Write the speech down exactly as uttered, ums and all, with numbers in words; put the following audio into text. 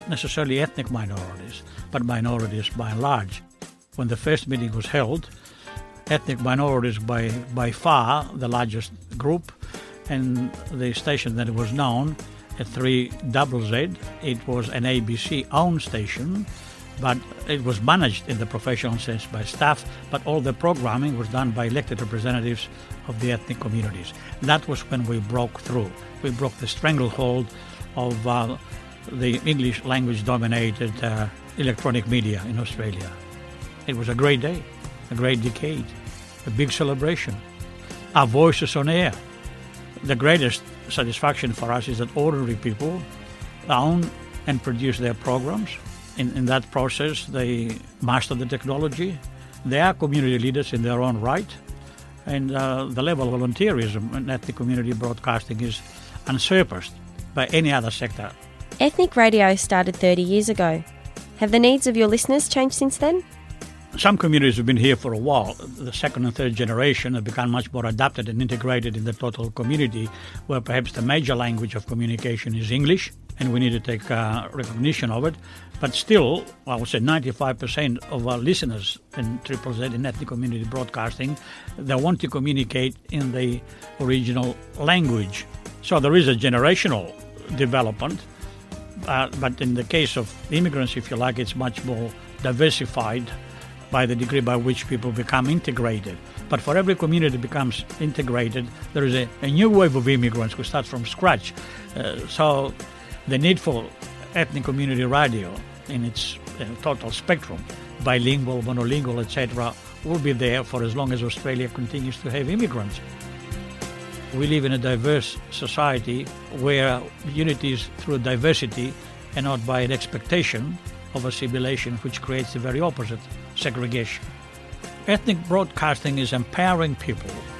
necessarily ethnic minorities, but minorities by and large. When the first meeting was held, ethnic minorities by, by far the largest group, and the station that was known at three Z Z, it was an A B C-owned station, but it was managed in the professional sense by staff, but all the programming was done by elected representatives of the ethnic communities. That was when we broke through. We broke the stranglehold of uh, the English language-dominated uh, electronic media in Australia. It was a great day, a great decade, a big celebration. Our voices on air. The greatest satisfaction for us is that ordinary people own and produce their programs. In, in that process, they master the technology. They are community leaders in their own right. And uh, the level of volunteerism in ethnic community broadcasting is unsurpassed by any other sector. Ethnic Radio started thirty years ago. Have the needs of your listeners changed since then? Some communities have been here for a while. The second and third generation have become much more adapted and integrated in the total community, where perhaps the major language of communication is English, and we need to take uh, recognition of it. But still, I would say ninety-five percent of our listeners in Triple Z in ethnic community broadcasting, they want to communicate in the original language. So there is a generational development, uh, but in the case of immigrants, if you like, it's much more diversified by the degree by which people become integrated. But for every community that becomes integrated, there is a, a new wave of immigrants who start from scratch. Uh, so the need for ethnic community radio in its uh, total spectrum, bilingual, monolingual, et cetera, will be there for as long as Australia continues to have immigrants. We live in a diverse society where unity is through diversity and not by an expectation of assimilation, which creates the very opposite, segregation. Ethnic broadcasting is empowering people